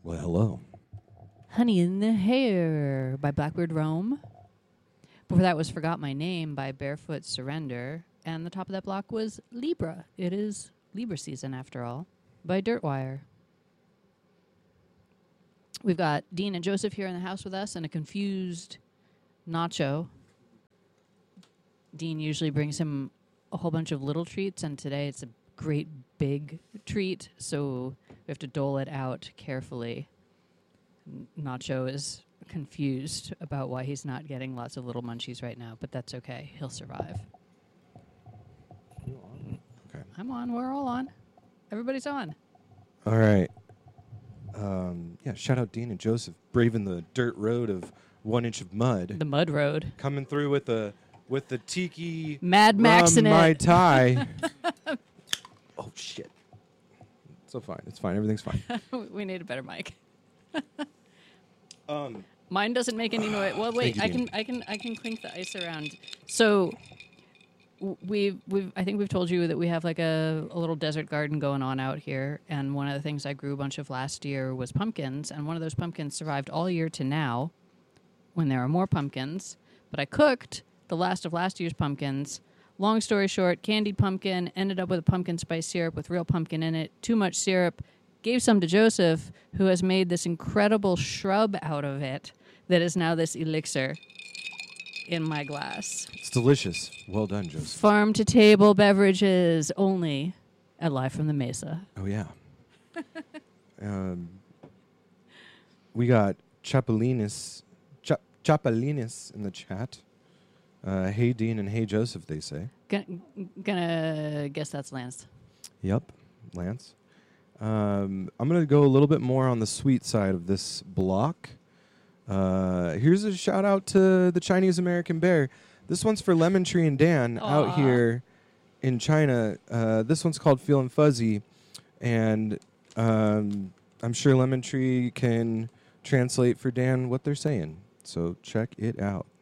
Well, hello. Honey in the Hair by Blackbird Rome. Before that was Forgot My Name by Barefoot Surrender. And the top of that block was Libra. It is Libra season, after all, by Dirtwire. We've got Dean and Joseph here in the house with us and a confused Nacho. Dean usually brings him a whole bunch of little treats, and today it's a great big treat, so we have to dole it out carefully. Nacho is confused about why he's not getting lots of little munchies right now, but that's okay. He'll survive. You on? Okay. I'm on. We're all on. Everybody's on. All right. Yeah, shout out Dean and Joseph braving the dirt road of 1 inch of mud. The mud road. Coming through with the tiki Mad Max in Mai it. Tai. Oh shit. So fine. It's fine. Everything's fine. We need a better mic. Um Mine doesn't make any noise. Well, wait. Thank you, I can clink the ice around. So I think we've told you that we have like a little desert garden going on out here, and one of the things I grew a bunch of last year was pumpkins, and one of those pumpkins survived all year to now, when there are more pumpkins. But I cooked the last of last year's pumpkins. Long story short, candied pumpkin, ended up with a pumpkin spice syrup with real pumpkin in it. Too much syrup. Gave some to Joseph, who has made this incredible shrub out of it that is now this elixir in my glass. It's delicious. Well done, Joseph. Farm-to-table beverages only at Live from the Mesa. Oh yeah. We got Chapalinis in the chat. Hey Dean and hey Joseph, they say. Gonna guess that's Lance. Yep, Lance. I'm going to go a little bit more on the sweet side of this block. Here's a shout out to the Chinese American Bear. This one's for Lemon Tree and Dan out here in China. This one's called Feelin' Fuzzy, and I'm sure Lemon Tree can translate for Dan what they're saying. So check it out.